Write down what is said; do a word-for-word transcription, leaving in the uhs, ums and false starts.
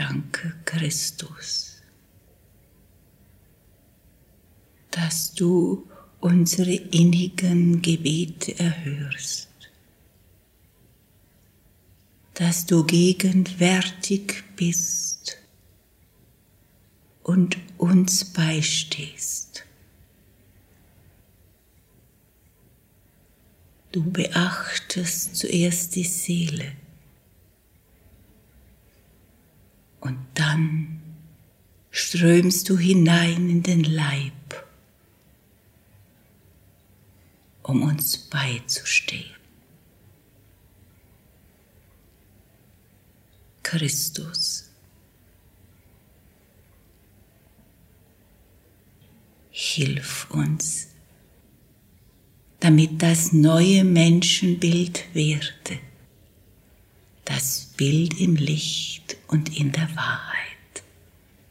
Danke, Christus, dass du unsere innigen Gebete erhörst, dass du gegenwärtig bist und uns beistehst. Du beachtest zuerst die Seele und dann strömst du hinein in den Leib, um uns beizustehen. Christus, hilf uns, damit das neue Menschenbild werde, das Bild im Licht und in der Wahrheit.